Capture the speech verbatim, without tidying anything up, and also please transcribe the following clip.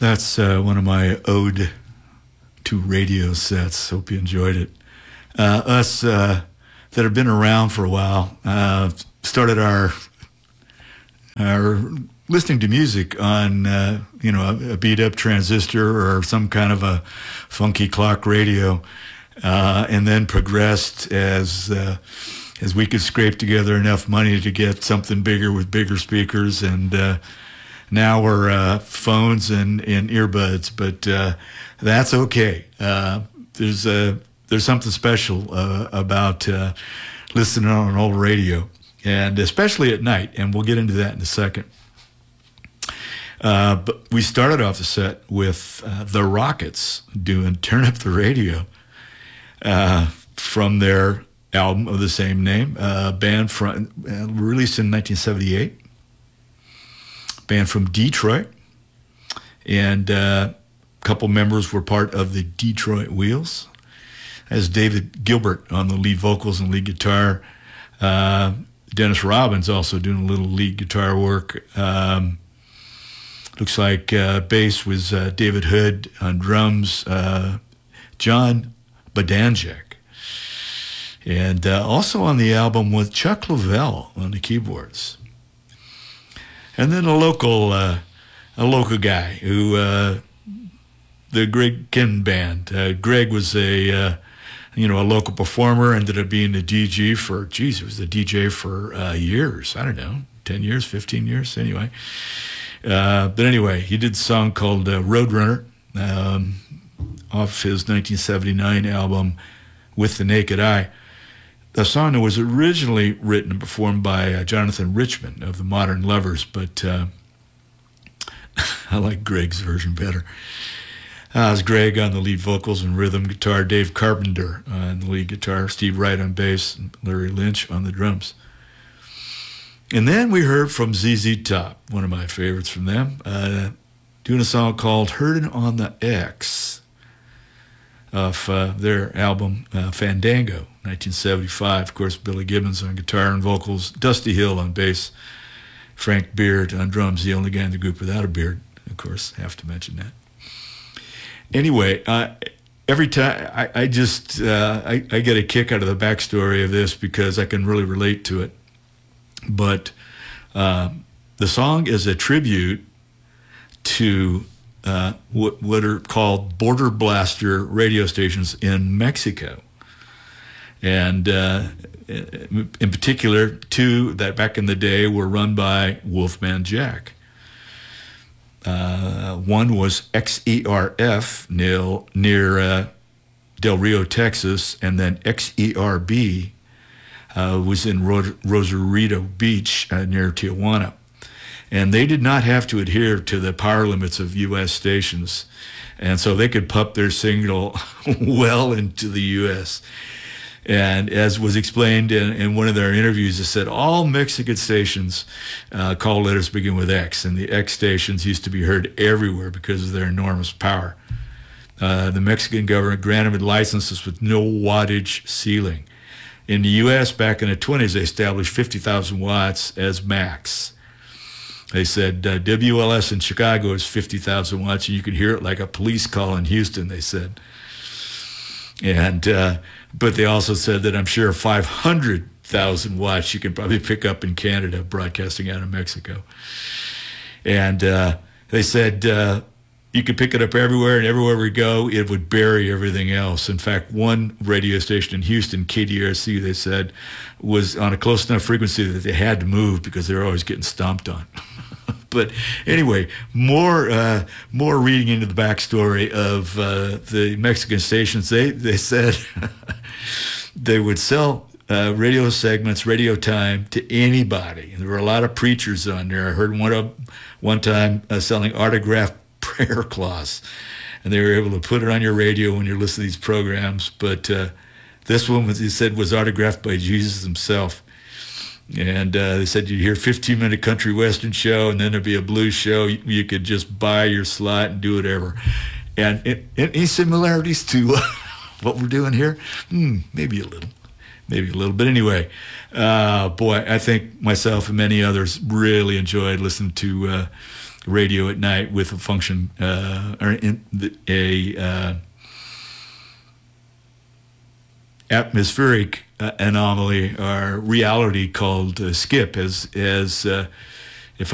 That's uh, one of my ode to radio sets. Hope you enjoyed it. Uh, us uh, that have been around for a while uh, started our our listening to music on uh, you know a, a beat up transistor or some kind of a funky clock radio, uh, and then progressed as uh, as we could scrape together enough money to get something bigger with bigger speakers, and uh, now we're uh, phones and, and earbuds, but uh, that's okay. Uh, there's a there's something special uh, about uh, listening on an old radio, and especially at night, and we'll get into that in a second. Uh, but we started off the set with uh, the Rockets doing Turn Up the Radio uh, from their album of the same name, uh, band from uh, released in nineteen seventy-eight, band from Detroit, and uh, a couple members were part of the Detroit Wheels, as David Gilbert on the lead vocals and lead guitar. Uh, Dennis Robbins also doing a little lead guitar work. Um, looks like uh, bass was uh, David Hood, on drums, uh, John Badanjek. And uh, also on the album was Chuck Leavell on the keyboards. And then a local uh, a local guy who, uh, the Greg Kinn Band. Uh, Greg was a, uh, you know, a local performer, ended up being a D J for, geez, he was the D J for uh, years. I don't know, ten years, fifteen years, anyway. Uh, but anyway, he did a song called uh, Roadrunner um, off his nineteen seventy-nine album, With the Naked Eye. A song that was originally written and performed by uh, Jonathan Richman of the Modern Lovers, but uh, I like Greg's version better. Uh, it was Greg on the lead vocals and rhythm guitar, Dave Carpenter on the lead guitar, Steve Wright on bass, and Larry Lynch on the drums. And then we heard from Z Z Top, one of my favorites from them, uh, doing a song called Herdin' on the X of uh, their album uh, Fandango, nineteen seventy-five. Of course, Billy Gibbons on guitar and vocals, Dusty Hill on bass, Frank Beard on drums, the only guy in the group without a beard, of course, have to mention that. Anyway, uh, every time I, I just, uh, I, I get a kick out of the backstory of this because I can really relate to it. But uh, the song is a tribute to uh, what, what are called border blaster radio stations in Mexico. And uh, in particular, two that back in the day were run by Wolfman Jack. Uh, one was X E R F near, near uh, Del Rio, Texas, and then X E R B uh, was in Ro- Rosarito Beach uh, near Tijuana. And they did not have to adhere to the power limits of U S stations. And so they could pump their signal well into the U S And as was explained in, in one of their interviews, it said all Mexican stations uh, call letters begin with X, and the X stations used to be heard everywhere because of their enormous power. Uh, the Mexican government granted licenses with no wattage ceiling. In the U S back in the twenties, they established fifty thousand watts as max. They said uh, W L S in Chicago is fifty thousand watts, and you could hear it like a police call in Houston, they said. And uh, but they also said that I'm sure five hundred thousand watts you can probably pick up in Canada broadcasting out of Mexico. And uh, they said uh, you could pick it up everywhere, and everywhere we go, it would bury everything else. In fact, one radio station in Houston, K D R C, they said, was on a close enough frequency that they had to move because they were always getting stomped on. But anyway, more uh, more reading into the backstory of uh, the Mexican stations. They they said they would sell uh, radio segments, radio time to anybody. And there were a lot of preachers on there. I heard one of one time uh, selling autographed prayer cloths, and they were able to put it on your radio when you're listening to these programs. But uh, this one, was, he said, was autographed by Jesus himself. And uh, they said you'd hear fifteen minute country western show, and then there'd be a blues show. You, you could just buy your slot and do whatever. And it, it, any similarities to what we're doing here? Hmm, maybe a little, maybe a little. But anyway, uh, boy, I think myself and many others really enjoyed listening to uh, radio at night with a function uh, or in the, a uh, atmospheric uh, anomaly or reality called uh, skip, as as uh,